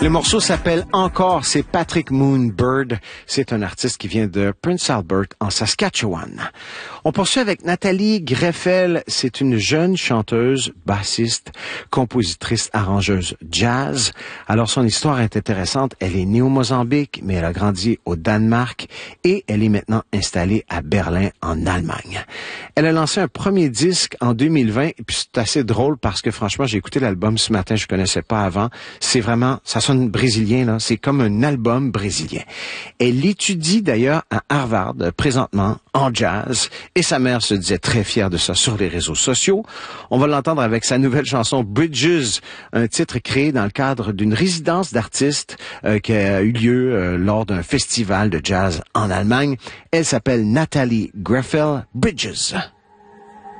Le morceau s'appelle Encore, c'est Patrick Moonbird. C'est un artiste qui vient de Prince Albert, en Saskatchewan. On poursuit avec Nathalie Greffel. C'est une jeune chanteuse, bassiste, compositrice, arrangeuse jazz. Alors, son histoire est intéressante. Elle est née au Mozambique, mais elle a grandi au Danemark et elle est maintenant installée à Berlin, en Allemagne. Elle a lancé un premier disque en 2020 et puis c'est assez drôle parce que franchement, j'ai écouté l'album ce matin, je connaissais pas avant. C'est vraiment, ça sonne brésilien, là. C'est comme un album brésilien. Elle étudie d'ailleurs à Harvard, présentement, en jazz, et sa mère se disait très fière de ça sur les réseaux sociaux. On va l'entendre avec sa nouvelle chanson Bridges, un titre créé dans le cadre d'une résidence d'artistes qui a eu lieu lors d'un festival de jazz en Allemagne. Elle s'appelle Nathalie Greffel, Bridges.